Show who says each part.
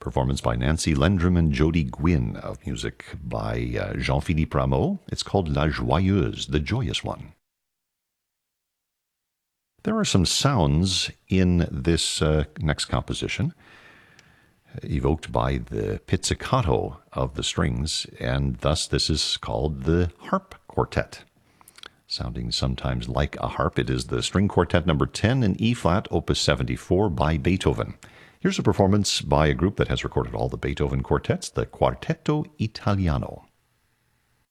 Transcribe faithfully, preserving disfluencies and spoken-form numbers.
Speaker 1: Performance by Nancy Lendrum and Jody Gwynn of music by uh, Jean-Philippe Rameau. It's called La Joyeuse, the Joyous One. There are some sounds in this uh, next composition evoked by the pizzicato of the strings, and thus this is called the harp quartet. Sounding sometimes like a harp, it is the string quartet number ten in E-flat, opus seventy-four by Beethoven. Here's a performance by a group that has recorded all the Beethoven quartets, the Quartetto Italiano.